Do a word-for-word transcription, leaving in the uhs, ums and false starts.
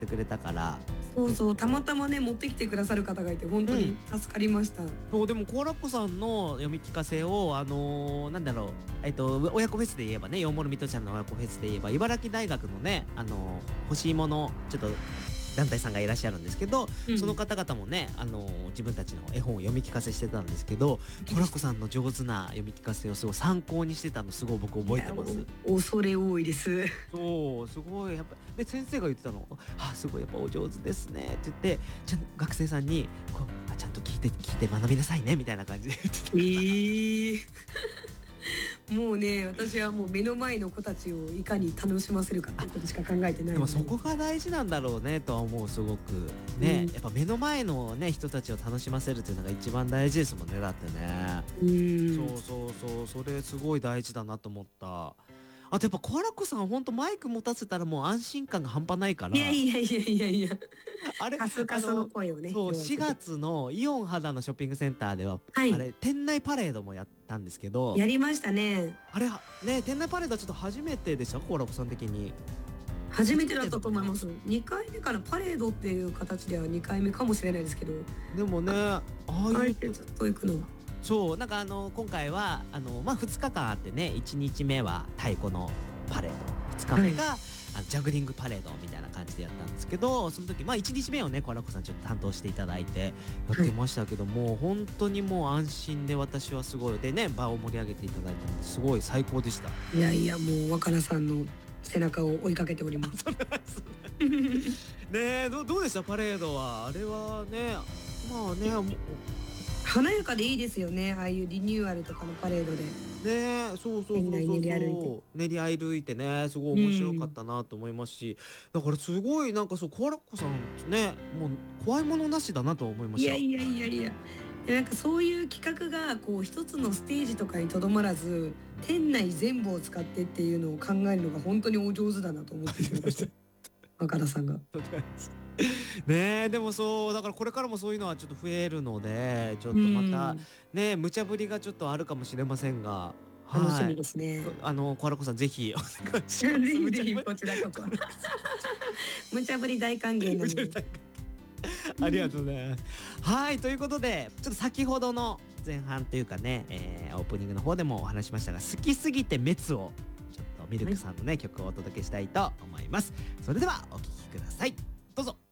てくれたから。 そうそう、たまたまね持ってきてくださる方がいて本当に助かりました。 そう、でもコアラッコさんの読み聞かせをあのー、なんだろう、えっと親子フェスで言えばね、よんもるみとちゃんの親子フェスで言えば茨城大学のね、あのー、欲しいものちょっと団体さんがいらっしゃるんですけど、うん、その方々もね、あのー、自分たちの絵本を読み聞かせしてたんですけど、コアラッコさんの上手な読み聞かせをすごい参考にしてたのすごい僕覚えてます。 恐れ多いです。 そう、すごいやっぱで先生が言ってたの、あ、すごいやっぱお上手ですねって言って、ちゃん学生さんにこう、あ、ちゃんと聞いて聞いて学びなさいねみたいな感じで言ってた。 えーもうね、私はもう目の前の子たちをいかに楽しませるかってことしか考えてない。 でもそこが大事なんだろうねとは思う、すごくね、うん、やっぱ目の前のね人たちを楽しませるっていうのが一番大事ですもんね。だってね、うん、そうそうそう、それすごい大事だなと思った。あとやっぱコアラッコさん本当マイク持たせたらもう安心感が半端ないから。 いやいやいやいやいや。 あれ、 カスカスの声をね。 そう、しがつのイオン肌のショッピングセンターでは、 はい、 あれ店内パレードもやったんですけど。 やりましたね。 あれね、店内パレードはちょっと初めてでした、コアラッコさん的に。 初めてだったと思います。にかいめからパレードっていう形ではにかいめかもしれないですけど。 でもね、ああえてずっと行くの。 そう、なんかあの今回はあのまあふつかかんあってね、いちにちめは太鼓のパレード、ふつかめが、はい、あのジャグリングパレードみたいな感じでやったんですけど、その時まあいちにちめをねコアラッコさんちょっと担当していただいてやってましたけども、はい、本当にもう安心で、私はすごいでね、場を盛り上げていただいたのですごい最高でした。 いやいや、もう若菜さんの背中を追いかけております。 ねえ、どどうでしたパレードは。あれはね、まあね、もう華やかでいいですよね、ああいうリニューアルとかのパレードで。 ね、そうそうそうそう、練り歩いて練り歩いてね、すごい面白かったなと思いますし、うん、だからすごいなんかそう、コアラッコさんね、もう怖いものなしだなと思いました。 いやいやいやいや、なんかそういう企画がこう一つのステージとかにとどまらず、店内全部を使ってっていうのを考えるのが本当にお上手だなと思ってしまいました。若田さんが。 ねえ、でもそうだからこれからもそういうのはちょっと増えるので、ちょっとまたね、無茶ぶりがちょっとあるかもしれませんが、 楽しみですね。 あのコアラッコさんぜひお願いします。 ぜひぜひこちらこそ。無茶ぶり大歓迎なので。 ありがとうございます。はい、ということでちょっと先ほどの前半というかね、えー、オープニングの方でもお話しましたが、好きすぎて滅をちょっとミルクさんのね、はい、曲をお届けしたいと思います。それではお聴きください。どうぞ。